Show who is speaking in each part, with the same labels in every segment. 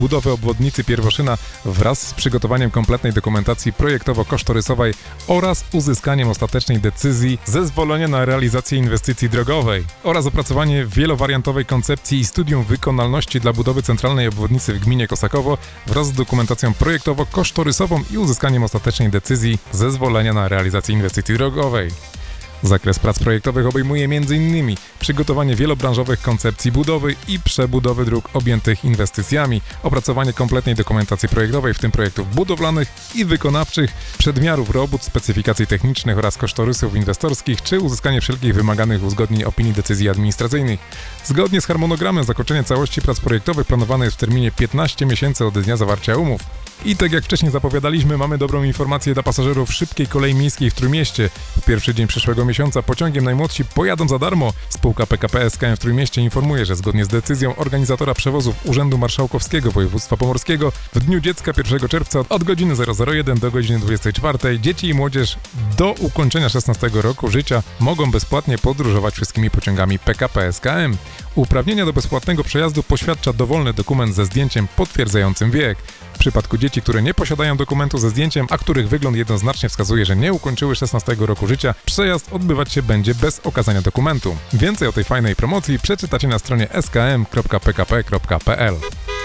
Speaker 1: budowy obwodnicy Pierwoszyna wraz z przygotowaniem kompletnej dokumentacji projektowo-kosztorysowej oraz uzyskaniem ostatecznej decyzji zezwolenia na realizację inwestycji drogowej oraz opracowanie wielowariantowej koncepcji i studium wykonalności dla budowy centralnej obwodnicy w gminie Kosakowo wraz z dokumentacją projektowo-kosztorysową i uzyskaniem ostatecznej decyzji zezwolenia na realizację inwestycji drogowej. Zakres prac projektowych obejmuje m.in. przygotowanie wielobranżowych koncepcji budowy i przebudowy dróg objętych inwestycjami, opracowanie kompletnej dokumentacji projektowej, w tym projektów budowlanych i wykonawczych, przedmiarów robót, specyfikacji technicznych oraz kosztorysów inwestorskich, czy uzyskanie wszelkich wymaganych uzgodnień opinii decyzji administracyjnych. Zgodnie z harmonogramem zakończenie całości prac projektowych planowane jest w terminie 15 miesięcy od dnia zawarcia umów. I tak jak wcześniej zapowiadaliśmy, mamy dobrą informację dla pasażerów szybkiej kolei miejskiej w Trójmieście. W pierwszy dzień przyszłego miesiąca pociągiem najmłodsi pojadą za darmo. Spółka PKP SKM w Trójmieście informuje, że zgodnie z decyzją organizatora przewozów Urzędu Marszałkowskiego Województwa Pomorskiego w Dniu Dziecka 1 czerwca od godziny 001 do godziny 24 dzieci i młodzież do ukończenia 16 roku życia mogą bezpłatnie podróżować wszystkimi pociągami PKP SKM. Uprawnienia do bezpłatnego przejazdu poświadcza dowolny dokument ze zdjęciem potwierdzającym wiek. W przypadku dzieci, które nie posiadają dokumentu ze zdjęciem, a których wygląd jednoznacznie wskazuje, że nie ukończyły 16 roku życia, przejazd odbywać się będzie bez okazania dokumentu. Więcej o tej fajnej promocji przeczytacie na stronie skm.pkp.pl.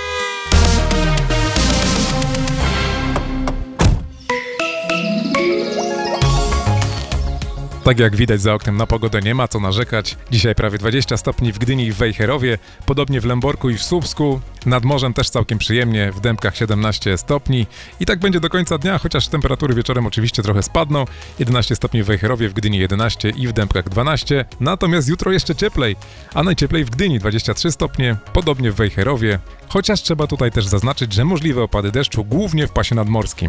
Speaker 1: Tak jak widać za oknem, na pogodę nie ma co narzekać. Dzisiaj prawie 20 stopni w Gdyni i w Wejherowie, podobnie w Lęborku i w Słupsku. Nad morzem też całkiem przyjemnie, w Dębkach 17 stopni. I tak będzie do końca dnia, chociaż temperatury wieczorem oczywiście trochę spadną. 11 stopni w Wejherowie, w Gdyni 11 i w Dębkach 12. Natomiast jutro jeszcze cieplej, a najcieplej w Gdyni 23 stopnie, podobnie w Wejherowie. Chociaż trzeba tutaj też zaznaczyć, że możliwe opady deszczu głównie w pasie nadmorskim.